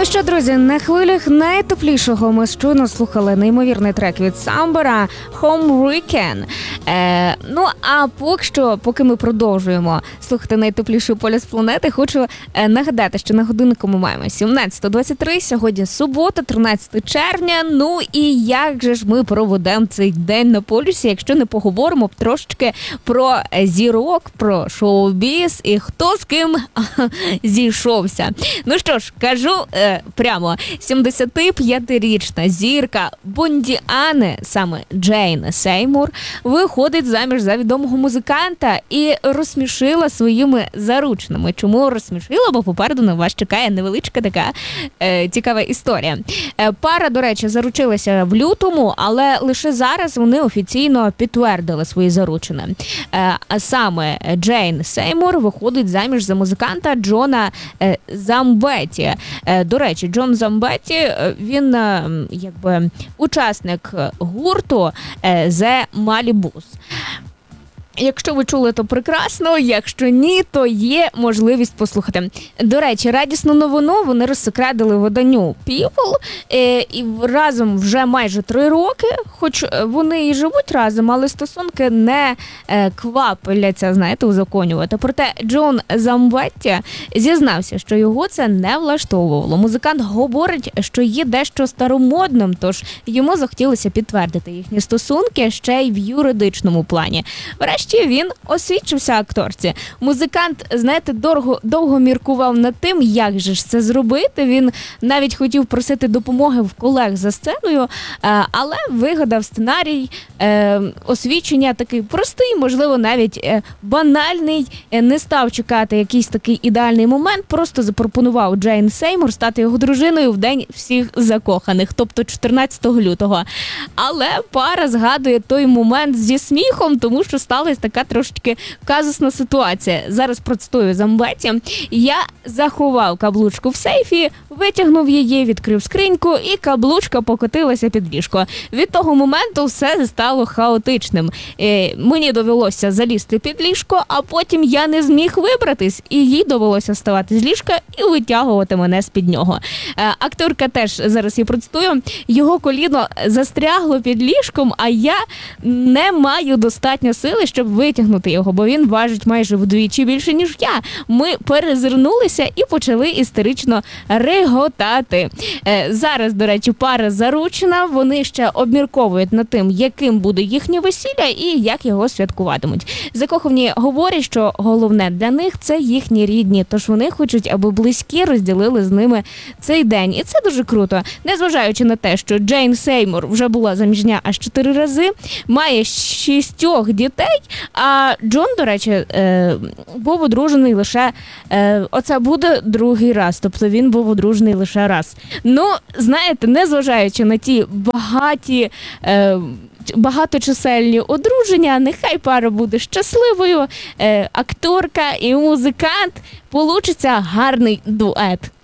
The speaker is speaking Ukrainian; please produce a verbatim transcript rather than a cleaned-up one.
Ну що, друзі, на хвилях найтеплішого ми щойно слухали неймовірний трек від Самбера «Home Weekend». Е, ну, а поки що, поки ми продовжуємо слухати найтепліший полюс планети, хочу е, нагадати, що на годиннику ми маємо сімнадцята двадцять три, сьогодні субота, тринадцяте червня. Ну і як же ж ми проведемо цей день на полюсі, якщо не поговоримо трошечки про зірок, про шоу-біз і хто з ким зійшовся. Ну що ж, кажу е, прямо, сімдесятип'ятирічна зірка Бондіани, саме Джейн Сеймур, виходить заміж за відомого музиканта і розсмішила своїми заручними. Чому розсмішила? Бо попереду на вас чекає невеличка така е, цікава історія. Е, пара, до речі, заручилася в лютому, але лише зараз вони офіційно підтвердили свої заручини. Е, а саме Джейн Сеймур виходить заміж за музиканта Джона е, Замбетті. Е, до речі, Джон Замбетті, він е, якби учасник гурту е, The Malibus. Якщо ви чули, то прекрасно, якщо ні, то є можливість послухати. До речі, радісну новину вони розсекретили виданню People, е, і разом вже майже три роки, хоч вони і живуть разом, але стосунки не е, квапляться, знаєте, узаконювати. Проте Джон Замбетті зізнався, що його це не влаштовувало. Музикант говорить, що є дещо старомодним, тож йому захотілося підтвердити їхні стосунки ще й в юридичному плані. Врешті він освідчився акторці. Музикант, знаєте, довго, довго міркував над тим, як же ж це зробити. Він навіть хотів просити допомоги в колег за сценою, але вигадав сценарій, освідчення такий простий, можливо, навіть банальний. Не став чекати якийсь такий ідеальний момент, просто запропонував Джейн Сеймур стати його дружиною в день всіх закоханих, тобто чотирнадцятого лютого. Але пара згадує той момент зі сміхом, тому що сталося така трошечки казусна ситуація. Зараз процитую Замбетті. Я заховав каблучку в сейфі, витягнув її, відкрив скриньку і каблучка покотилася під ліжко. Від того моменту все стало хаотичним. Е, мені довелося залізти під ліжко, а потім я не зміг вибратись, і їй довелося вставати з ліжка і витягувати мене з-під нього. Е, акторка теж, зараз я процитую, його коліно застрягло під ліжком, а я не маю достатньо сили, щоб витягнути його, бо він важить майже вдвічі більше, ніж я. Ми перезирнулися і почали істерично реготати. Е, зараз, до речі, пара заручена, вони ще обмірковують над тим, яким буде їхнє весілля і як його святкуватимуть. Закохані говорять, що головне для них – це їхні рідні, тож вони хочуть, аби близькі розділили з ними цей день. І це дуже круто. Незважаючи на те, що Джейн Сеймур вже була заміжня аж чотири рази, має шістьох дітей, а Джон, до речі, був одружений лише, оце буде другий раз, тобто він був одружений лише раз. Ну, знаєте, незважаючи на ті багаті, багаточисельні одруження, нехай пара буде щасливою, акторка і музикант, получиться гарний дует.